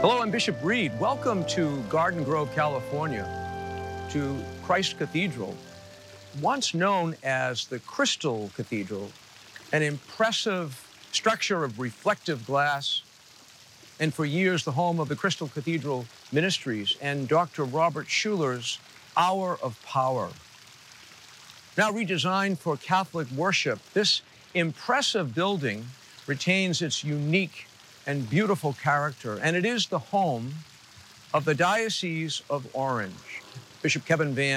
Hello, I'm Bishop Reed. Welcome to Garden Grove, California, to Christ Cathedral, once known as the Crystal Cathedral, an impressive structure of reflective glass, and for years the home of the Crystal Cathedral Ministries and Dr. Robert Schuller's Hour of Power. Now redesigned for Catholic worship, this impressive building retains its unique and beautiful character, and it is the home of the Diocese of Orange. Bishop Kevin Van